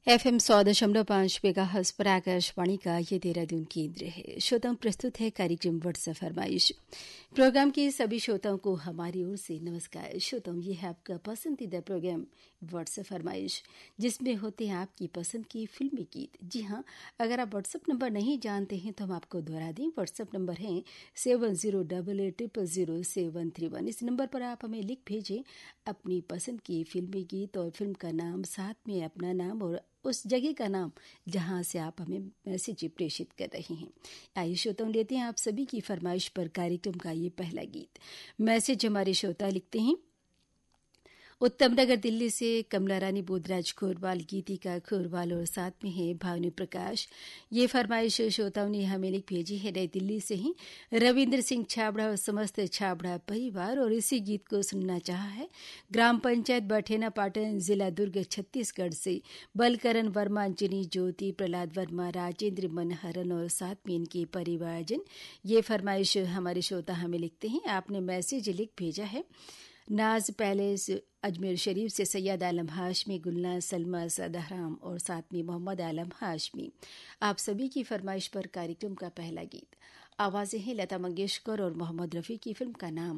FM 100.5 megahertz पर आकाशवाणी का ये देहरादून केंद्र है। श्रोताओं, प्रस्तुत है कार्यक्रम व्हाट्सएप फरमाइश। प्रोग्राम के सभी श्रोताओं को हमारी ओर से नमस्कार। श्रोताओं, ये है आपका पसंदीदा प्रोग्राम व्हाट्सएप फरमाइश, जिसमें होते हैं आपकी पसंद की फिल्मी गीत। जी हाँ, अगर आप व्हाट्सएप नंबर नहीं जानते हैं तो हम आपको दोहरा दें। व्हाट्सएप नंबर है 7088000731। इस नंबर पर आप हमें लिख भेजें अपनी पसंद की फिल्मी गीत और फिल्म का नाम, साथ में अपना नाम और उस जगह का नाम जहां से आप हमें मैसेज प्रेषित कर रहे हैं। आइए श्रोताओं, लेते हैं आप सभी की फरमाइश पर कार्यक्रम का ये पहला गीत। मैसेज हमारे श्रोता लिखते हैं, उत्तम नगर दिल्ली से कमला रानी बोधराज खोरवाल, गीतिका खोरवाल और साथ में है भावनी प्रकाश। ये फरमाइश श्रोताओं ने हमें लिख भेजी है नई दिल्ली से ही रविंद्र सिंह छाबड़ा और समस्त छाबड़ा परिवार, और इसी गीत को सुनना चाहा है ग्राम पंचायत बठेना पाटन, जिला दुर्ग, छत्तीसगढ़ से बलकरण वर्मा, अंजनी ज्योति, प्रहलाद वर्मा, राजेंद्र मनहरन और साथ में इनके परिवारजन। ये फरमाइश हमारे श्रोता हमें लिखते हैं। आपने मैसेज लिख भेजा है नाज पैलेस अजमेर शरीफ से सैयद आलम हाशमी, गुलना, सलमा, सदाराम और साथ में मोहम्मद आलम हाशमी। आप सभी की फरमाइश पर कार्यक्रम का पहला गीत। आवाजें हैं लता मंगेशकर और मोहम्मद रफी की। फिल्म का नाम